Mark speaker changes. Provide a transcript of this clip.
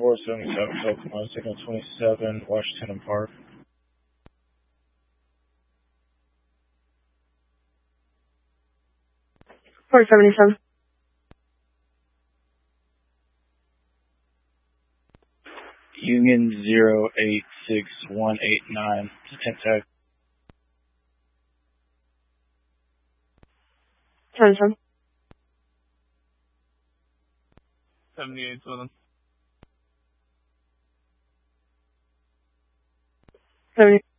Speaker 1: 477, signal 27, Washington and Park.
Speaker 2: Port 77.
Speaker 1: Union 086189, tent tag.
Speaker 2: 77.
Speaker 3: 78 Southern.
Speaker 2: 70.